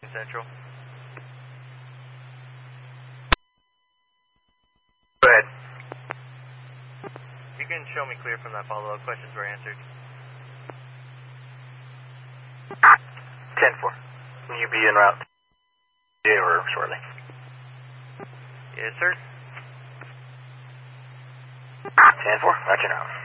Central. Go ahead. You can show me clear from that follow-up. Questions were answered. 10-4. Will you be en route or shortly? Yes, sir. 10-4. Roger now.